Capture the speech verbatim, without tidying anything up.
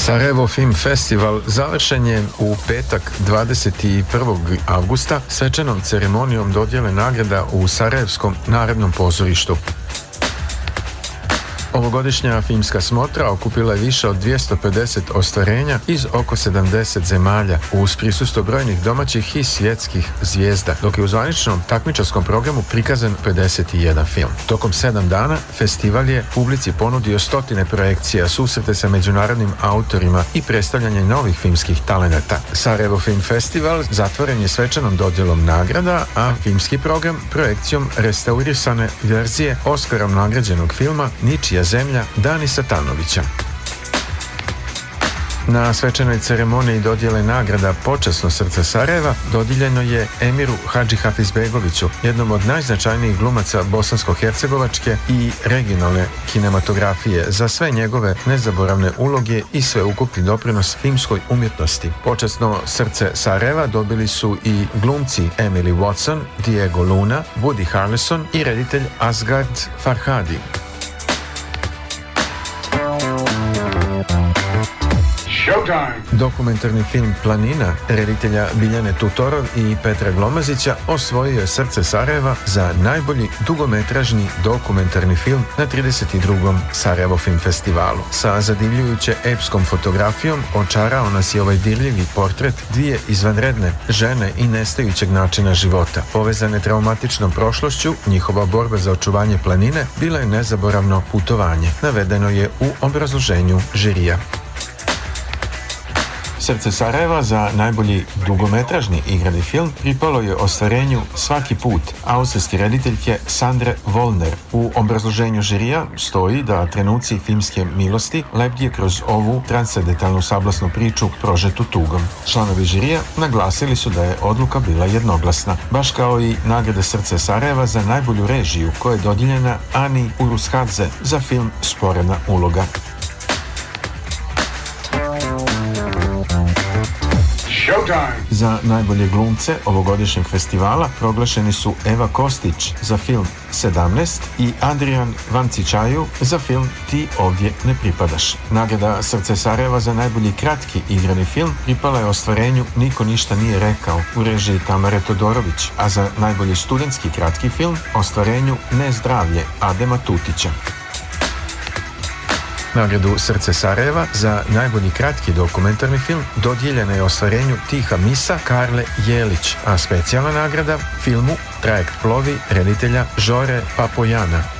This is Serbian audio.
Sarajevo Film Festival završen je u petak dvadeset prvog avgusta svečanom ceremonijom dodjele nagrada u Sarajevskom narodnom pozorištu. Ovogodišnja filmska smotra okupila je više od dvjesto pedeset ostvarenja iz oko sedamdeset zemalja uz prisustvo brojnih domaćih i svjetskih zvijezda, dok je u zvaničnom takmičarskom programu prikazan pedeset jedan film. Tokom sedam dana festival je publici ponudio stotine projekcija, susrete sa međunarodnim autorima i predstavljanje novih filmskih talenata. Sarajevo Film Festival zatvoren je svečanom dodjelom nagrada, a filmski program projekcijom restaurirane verzije Oskarom nagrađenog filma Ničija zemlja Dani Satanovića. Na svečanoj ceremoniji dodjele nagrada Počasno srce Sarajeva dodijeljeno je Emiru Hadži Hafizbegoviću, jednom od najznačajnijih glumaca bosansko-hercegovačke i regionalne kinematografije, za sve njegove nezaboravne uloge i sveukupni doprinos filmskoj umjetnosti. Počasno srce Sarajeva dobili su i glumci Emily Watson, Diego Luna, Woody Harrelson i reditelj Asghar Farhadi. Dokumentarni film Planina reditelja Biljane Tutorov i Petra Glomazića osvojio je srce Sarajeva za najbolji dugometražni dokumentarni film na trideset drugom Sarajevo Film Festivalu. Sa zadivljujuće epskom fotografijom očarao nas je ovaj dirljivi portret dvije izvanredne žene i nestajućeg načina života. Povezane traumatičnom prošlošću, njihova borba za očuvanje planine bila je nezaboravno putovanje. Navedeno je u obrazloženju žirija. Srce Sarajeva za najbolji dugometražni igrani film pripalo je ostvarenju Svaki put austrijske rediteljke Sandre Vollner. U obrazloženju žirija stoji da trenuci filmske milosti lebdje kroz ovu transcendentalnu sablasnu priču prožetu tugom. Članovi žirija naglasili su da je odluka bila jednoglasna, baš kao i nagrada Srce Sarajeva za najbolju režiju koja je dodijeljena Ani Urushadze za film Sporena uloga. Za najbolje glumce ovogodišnjeg festivala proglašeni su Eva Kostić za film sedamnaest i Adrian Vancićaju za film Ti ovdje ne pripadaš. Nagrada Srce Sarajeva za najbolji kratki igrani film pripala je ostvarenju Niko ništa nije rekao u režiji Tamare Todorović, a za najbolji studentski kratki film ostvarenju Nezdravlje Adema Tutića. Nagradu Srce Sarajeva za najbolji kratki dokumentarni film dodijeljena je ostvarenju Tiha misa Karle Jelić, a specijalna nagrada filmu Trajekt plovi reditelja Žore Papojana.